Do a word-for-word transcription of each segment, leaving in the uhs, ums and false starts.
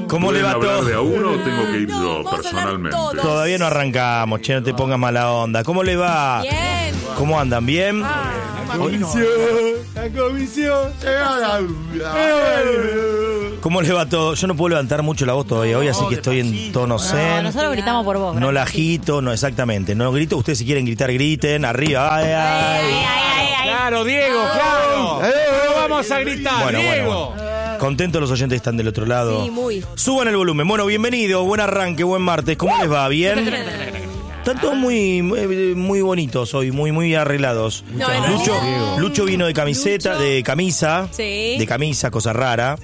¿Cómo le va hablar todo? de a uno o tengo que ir No, yo vamos a hablar personalmente? todos. Todavía no arrancamos, che, no te pongas mala onda. ¿Cómo le va? Bien. ¿Cómo andan? ¿Bien? La comisión, la comisión. ¿Cómo le va todo? Yo no puedo levantar mucho la voz todavía hoy, así que estoy en tono No, zen. nosotros gritamos por vos. No la agito, no, exactamente. No grito, ustedes si quieren gritar, griten. Arriba, ay, ay. Claro, Diego, claro. No vamos a gritar, Bueno, bueno, Diego. bueno. Contentos los oyentes que están del otro lado. Sí, muy. Suban el volumen. Bueno, bienvenido, buen arranque, buen martes. ¿Cómo les va? ¿Bien? Están todos muy, muy, muy bonitos hoy, muy, muy arreglados. No, en Lucho, realidad- Lucho vino de camiseta, Lucho. de camisa. Sí. De camisa, cosa rara.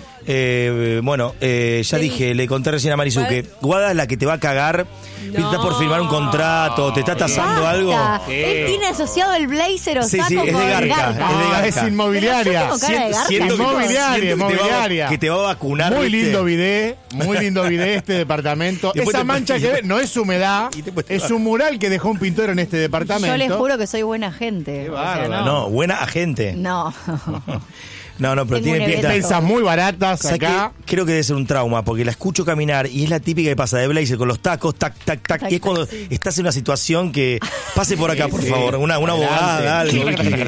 Eh, bueno, eh, ya Sí. dije, le conté recién a Marisu ¿Cuál? que Guada es la que te va a cagar. No. Estás por firmar un contrato, te está tasando algo. Basta. Él tiene asociado el blazer o Sí, saco sí, es de con Garca, es de Ah, Garca. es inmobiliaria. Pero yo tengo cara de garca, Siento que- Inmobiliaria, siento que te va- inmobiliaria. Que te va a vacunar. Muy ¿viste? lindo video, muy lindo video este departamento. Después Esa te- mancha que ve no es humedad, Y después te es va- un mural que dejó un pintor en este departamento. Yo les juro que soy buena gente. Qué O sea, bárbaro. No, buena agente. No. No, no, pero Tengo tiene un pinta. evento. Pensas muy baratas ¿Sabes acá. qué? Creo que debe ser un trauma, porque la escucho caminar y es la típica que pasa de blazer con los tacos, tac, tac, tac, Tac, y es tac, cuando sí. estás en una situación que pase por acá, por favor, una, una abogada, algo.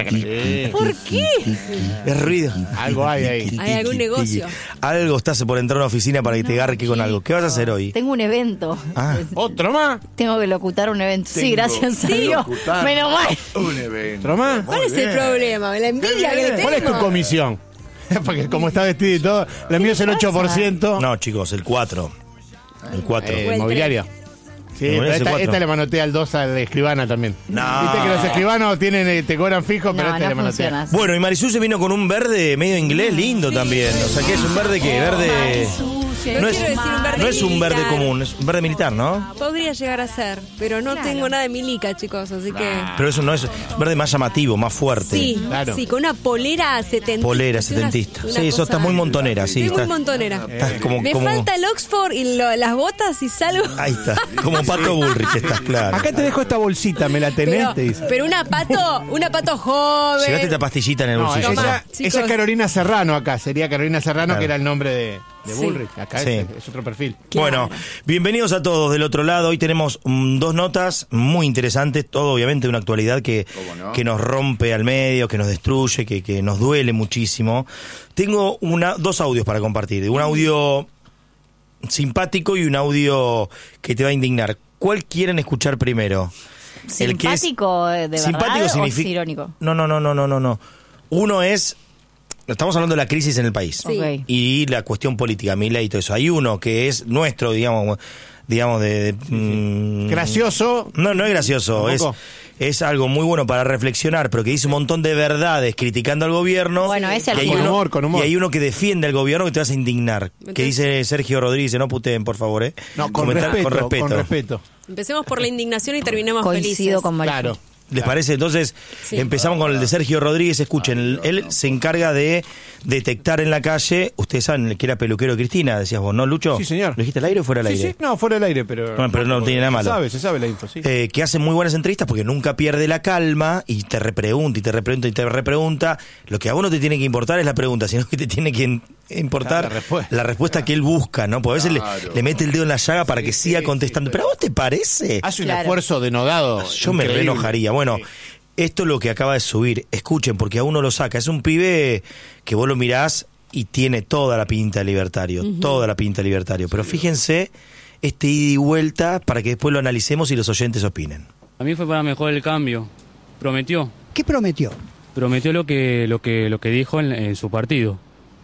Sí. ¿Por qué? Es ruido. Algo hay ahí. Hay algún negocio. Algo estás por entrar a una oficina para que te garque con algo. ¿Qué vas a hacer hoy? Tengo un evento. Ah, ¿Otro más? Tengo que locutar un evento. Sí, Tengo gracias a que Dios. locutar Menos mal. Un evento. ¿Otro más? ¿Cuál es el problema? La envidia que le tengo. ¿Cuál es tu comisión? Porque como está vestido y todo, la mía es el ocho por ciento. no, chicos, el cuatro. El cuatro. Eh, inmobiliaria. Sí, Bueno, pero ese esta, cuatro. esta le manotea el dos al escribana también. No. Viste que los escribanos tienen, eh, te cobran fijo, pero No, este le no manotea. funciona así. Bueno, y Marisú se vino con un verde medio inglés lindo también. O sea, que es un verde que verde. No No es, quiero decir un verde no es un verde militar. común, es un verde militar, ¿no? Podría llegar a ser, pero no Claro. tengo nada de milica, chicos, así que... Pero eso no es, es un verde más llamativo, más fuerte. Sí, Claro. sí, con una polera setentista. Polera Sí, una- setentista. una Sí, eso cosa- está muy montonera, sí. Estoy muy Está, montonera. está como, Me como- falta el Oxford y lo- las botas y salgo... Ahí está, como Pato Bullrich, estás claro. Acá te dejo esta bolsita, me la tenés, Pero, te dice. pero una pato, una pato joven. Llevaste esta pastillita en el No, bolsillo. ella, Tomá, ella chicos. es Carolina Serrano acá, sería Carolina Serrano, Claro. que era el nombre de, de Sí. Bullrich. Acá Sí. es, es otro perfil. Bueno, bienvenidos a todos del otro lado. Hoy tenemos mm, dos notas muy interesantes, todo obviamente de una actualidad que, no? que nos rompe al medio, que nos destruye, que, que nos duele muchísimo. Tengo una, dos audios para compartir, un audio simpático y un audio que te va a indignar. ¿Cuál quieren escuchar primero? El que es- ¿Simpático de verdad simpático o significa- es irónico? No, no, no, no, no, no, no. Uno es, estamos hablando de la crisis en el país Sí. Ok. y la cuestión política, Milei y todo eso. Hay uno que es nuestro, digamos, digamos de, de, mm, Gracioso. No, no es gracioso, es, ¿Tampoco? es algo muy bueno para reflexionar, pero que dice un montón de verdades criticando al gobierno. Bueno, ese al y hay Con uno- humor, con humor. Y hay uno que defiende al gobierno que te vas a indignar. Que Entonces- dice Sergio Rodríguez, no puteen, por favor, ¿eh? No, con Comentar- respeto, con respeto. Empecemos por la indignación y terminemos Coincido felices. con María. Claro. ¿Les parece? Entonces, Sí. empezamos con el de Sergio Rodríguez. Escuchen, él, él se encarga de detectar en la calle, ustedes saben que era peluquero de Cristina, decías vos, ¿no, Lucho? Sí, señor. ¿Lo dijiste al aire o fuera del Sí, aire? sí, no, fuera del aire, pero... Bueno, pero no tiene nada malo. Se sabe, se sabe la info, sí. Eh, que hace muy buenas entrevistas porque nunca pierde la calma y te repregunta y te repregunta y te repregunta. Lo que a vos no te tiene que importar es la pregunta, sino que te tiene que in- importar Claro, la respuesta. la respuesta que él busca, ¿no? Porque a veces le- Claro. le, mete el dedo en la llaga para que siga sí, contestando. ¿Pero a vos te parece? Hace un Claro. esfuerzo denodado. Yo me increíble. reenojaría. Bueno, Sí. esto es lo que acaba de subir. Escuchen, porque a uno lo saca. Es un pibe que vos lo mirás y tiene toda la pinta de libertario, toda la pinta de libertario. Pero fíjense este ida y vuelta para que después lo analicemos y los oyentes opinen. A mí fue para mejorar el cambio. Prometió. ¿Qué prometió? Prometió lo que lo que lo que dijo en, en su partido.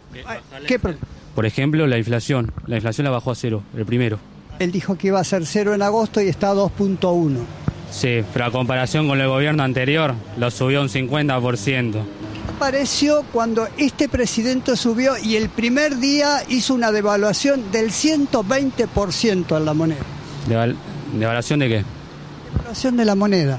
¿Qué pro- Por ejemplo, la inflación. La inflación la bajó a cero, el primero. Él dijo que iba a ser cero en agosto y está a dos punto uno. Sí, pero a comparación con el gobierno anterior, lo subió un cincuenta por ciento. Apareció cuando este presidente subió y el primer día hizo una devaluación del ciento veinte por ciento en la moneda. Deval- ¿Devaluación de qué? Devaluación de la moneda.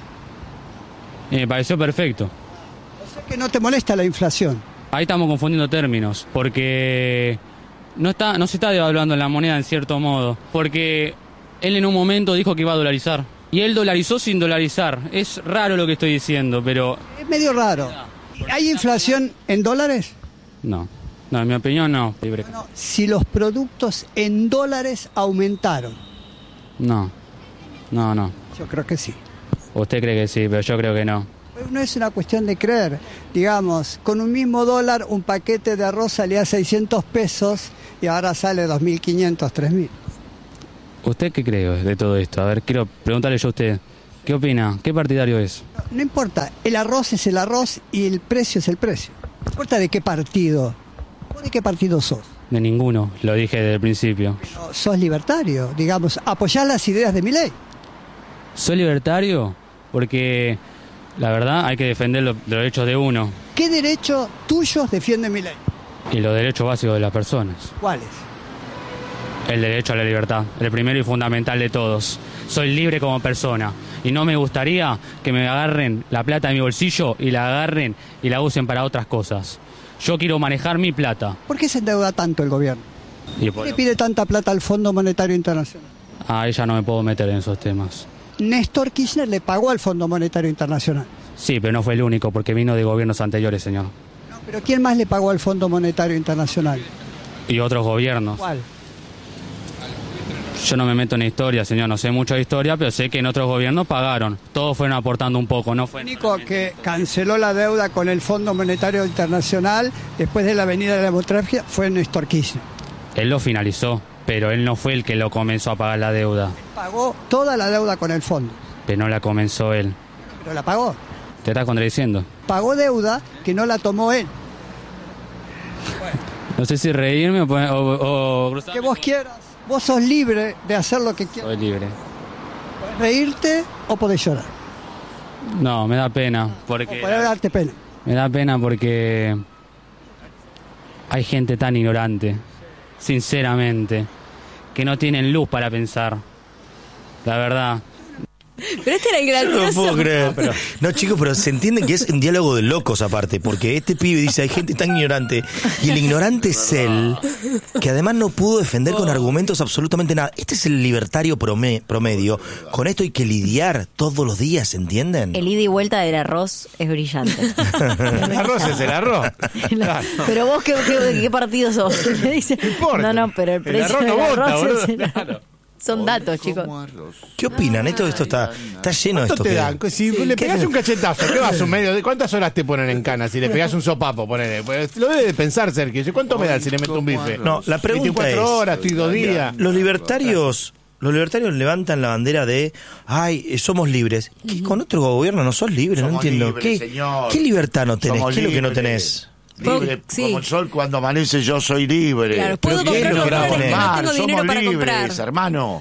Y me pareció perfecto. O sea que no te molesta la inflación. Ahí estamos confundiendo términos, porque no está no se está devaluando la moneda en cierto modo, porque él en un momento dijo que iba a dolarizar. Y él dolarizó sin dolarizar. Es raro lo que estoy diciendo, pero Es medio raro. ¿Hay inflación en dólares? no. No, en mi opinión no. Libre. No, si los productos en dólares aumentaron. No, no, no. Yo creo que sí. Usted cree que sí, pero yo creo que no. No es una cuestión de creer. Digamos, con un mismo dólar, un paquete de arroz salía seiscientos pesos y ahora sale dos mil quinientos, tres mil. ¿Usted qué cree de todo esto? A ver, quiero preguntarle yo a usted. ¿Qué opina? ¿Qué partidario es? No, no importa, el arroz es el arroz y el precio es el precio. No importa de qué partido. ¿Vos de qué partido sos? De ninguno, lo dije desde el principio. No, sos libertario, digamos, apoyás las ideas de Milei. Soy libertario porque, la verdad, hay que defender los derechos de uno ¿Qué derechos tuyos defiende Milei? y los derechos básicos de las personas. ¿Cuáles? El derecho a la libertad, el primero y fundamental de todos. Soy libre como persona y no me gustaría que me agarren la plata de mi bolsillo y la agarren y la usen para otras cosas. Yo quiero manejar mi plata. ¿Por qué se endeuda tanto el gobierno? Y ¿Por qué le pide tanta plata al Fondo Monetario Internacional? a ella no me puedo meter en esos temas. Néstor Kirchner le pagó al Fondo Monetario Internacional. Sí, pero no fue el único porque vino de gobiernos anteriores, señor. No, pero ¿quién más le pagó al Fondo Monetario Internacional? Y otros gobiernos. ¿Cuál? Yo no me meto en historia, señor, no sé mucho de historia, pero sé que en otros gobiernos pagaron. Todos fueron aportando un poco, no fue... El único que canceló la deuda con el Fondo Monetario Internacional después de la venida de la democracia fue Néstor Kirchner. Él lo finalizó, pero él no fue el que lo comenzó a pagar la deuda. Pagó toda la deuda con el fondo, Pero no la comenzó él. pero la pagó. ¿Te estás contradiciendo? Pagó deuda que no la tomó él. No sé si reírme o... poner- o, o cruzarme Que vos con- quieras. Vos sos libre de hacer lo que quieras. Soy libre. Podés reírte o podés llorar. No, me da pena, O porque... podés darte pena. Me da pena porque hay gente tan ignorante, sinceramente, que no tienen luz para pensar. La verdad. Pero este era el No lo gracioso. puedo creer. No, chicos, pero se entiende que es un diálogo de locos aparte, porque este pibe dice, hay gente tan ignorante, y el ignorante es él, que además no pudo defender con argumentos absolutamente nada. Este es el libertario prome- promedio. Con esto hay que lidiar todos los días, ¿entienden? El ida y vuelta del arroz es brillante. El arroz es el arroz. Claro. Pero vos, ¿qué, qué, qué partido sos? Le dice, importa. no, no, pero el El precio arroz no del vota, arroz boludo. es el arroz. Claro. Son datos, chicos. ¿Qué opinan? Esto, esto está, está lleno de ¿Cuánto esto. te que- dan? Si le pegás un cachetazo, ¿qué vas? Un medio de, ¿cuántas horas te ponen en cana si le pegás un sopapo? Ponele? Pues, lo debe de pensar, Sergio. ¿Cuánto me dan si le meto un bife? No, la pregunta es... veinticuatro horas, estoy dos días. Los libertarios... Los libertarios levantan la bandera de, ay, eh, somos libres. ¿Qué, con otro gobierno no sos libre? No Somos entiendo. libres, ¿Qué, señor. ¿Qué libertad no tenés? Somos ¿Qué es lo que no libres. tenés? Libre Sí. como el sol cuando amanece, yo soy libre. Claro, puedo ¿Pero qué es comprar lo los que no dólares tenés? que no Mar, tengo dinero somos para libres, comprar. hermano.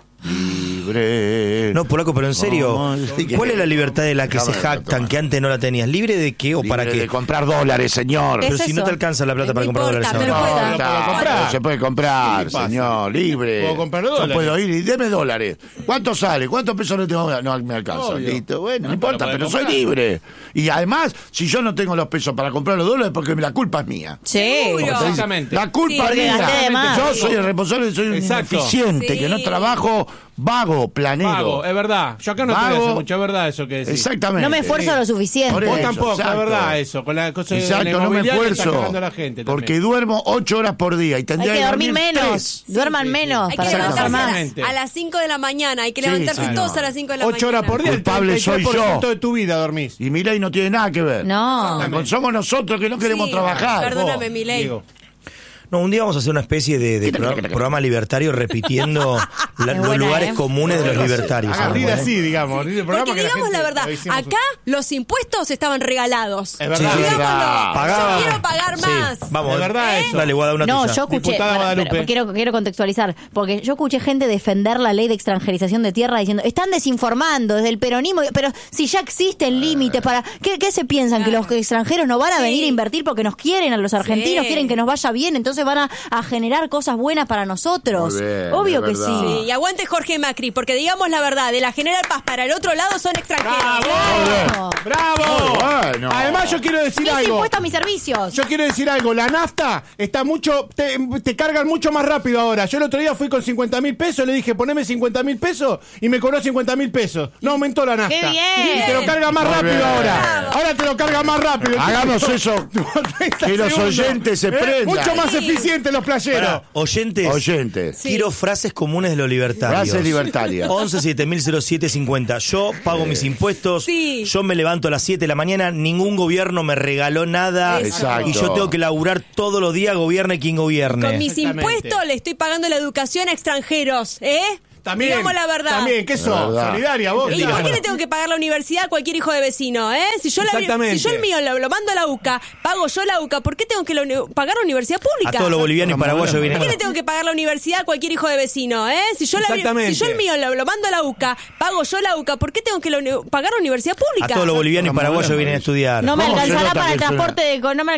Libre. No, polaco, pero en serio, Vamos. ¿cuál es la libertad de la que se Déjame jactan, tomar. que antes no la tenías? ¿Libre de qué o Libre para qué? de comprar dólares, señor. Pero Es si no eso. te alcanza la plata No para comprar importa, dólares me lo ahora. puedo- No, no puedo está, comprar. no se puede comprar, ¿Qué pasa? señor, libre. Puedo comprar los Yo dólares. puedo ir y deme dólares. ¿Cuánto sale? ¿Cuántos pesos le tengo? No me alcanza. Obvio. Listo, bueno, no, No, importa, pero pero podés soy comprar. libre. Y además, si yo no tengo los pesos para comprar los dólares, porque la culpa es mía. Sí. Seguro. Exactamente. La culpa Sí, es porque mía. gasté de más. Yo soy el responsable, soy un Exacto. ineficiente, Sí. que no trabajo, vago, planero. Vago, es verdad. Yo acá no te voy a Vago. hacer mucho, es verdad eso que decís. Exactamente. No me esfuerzo lo suficiente. Por Vos eso, tampoco, exacto. es verdad eso. Con la cosa de la Exacto, no me inmobiliaria está esfuerzo. cagando a la gente también. Porque duermo ocho horas por día y Hay tendría que dormir menos. tres. Duerman Sí, sí, sí. menos Hay para que trabajar levantarse más. Exactamente. a, la- a las cinco de la mañana. Hay que Sí, levantarse sí, todos no. a las cinco de la mañana. Ocho horas por día, el Culpable treinta y tres por soy yo. ciento de tu vida dormís. Y mi ley no tiene nada que ver. No. Somos nosotros que no queremos Sí, trabajar. Perdóname, vos. mi ley. Digo, No, un día vamos a hacer una especie de, de pro- programa libertario repitiendo la- Es los buena, lugares ¿eh? comunes de los libertarios. Hagan ¿sabes? vida así, digamos. El programa Porque que la digamos la, gente verdad, lo hicimos- acá los impuestos estaban regalados. Es verdad. Sí, sí, sí. Digámoslo. Pagaba. Yo quiero pagar Sí, más. vamos. Es verdad eso. Dale, voy a dar una No, tuya. yo escuché, Diputada para- Guadalupe. pero quiero, quiero contextualizar, porque yo escuché gente defender la ley de extranjerización de tierra diciendo, están desinformando desde el peronismo, pero si ya existen límites para... ¿Qué, qué se piensan? ¿Que los extranjeros no van a Sí. venir a invertir porque nos quieren a los argentinos, Sí. quieren que nos vaya bien, entonces van a, a generar cosas buenas para nosotros? Muy bien, Obvio es que verdad. sí. Sí, y aguante Jorge Macri, porque digamos la verdad, de la General Paz para el otro lado son extranjeros. ¡Bravo! ¡Bravo! Muy bueno. Además, yo quiero decir Mis algo. impuestos a mis servicios. Yo quiero decir algo, la nafta está mucho, te, te cargan mucho más rápido ahora. Yo el otro día fui con cincuenta mil pesos, le dije poneme cincuenta mil pesos y me cobró cincuenta mil pesos. No aumentó la nafta. ¡Qué bien! Y te lo carga más Muy rápido bien. ahora. Ahora te lo carga más rápido. Hagamos eso, treinta que los segundos. oyentes se ¿Eh? prendan. Mucho más Sí. eficientes los playeros. Pará, oyentes, Oyentes. quiero frases comunes de los libertarios. Frases libertarias. once siete mil cero siete cincuenta. Yo pago mis impuestos. Sí. Yo me levanto a las siete de la mañana. Ningún gobierno me regaló nada. Exacto. Y yo tengo que laburar todos los días, gobierne quien gobierne. Con mis Exactamente. impuestos le estoy pagando la educación a extranjeros, ¿eh? También. Digamos la verdad. También, ¿qué sos? La verdad. Solidaria, vos. ¿Y por qué le tengo que pagar la universidad a cualquier hijo de vecino, eh? Si yo, la, Exactamente. si yo el mío lo, lo mando a la UCA, pago yo la UCA, ¿por qué tengo que la uni- pagar la universidad A pública? todos los bolivianos y paraguayos ¿Por vienen. qué le tengo que pagar la universidad a cualquier hijo de vecino, eh? Si yo, la, Exactamente. si yo el mío lo, lo mando a la UCA, pago yo la UCA, ¿por qué tengo que la uni- pagar la universidad A pública? todos los bolivianos y paraguayos vienen a estudiar. No me ¿Cómo se alcanzará nota para que el es una- transporte de, no me